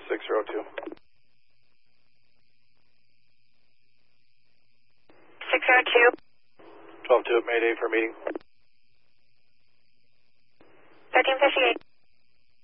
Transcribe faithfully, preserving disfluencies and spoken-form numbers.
six zero two. six zero two. twelve two at Mayday for meeting. thirteen fifty-eight.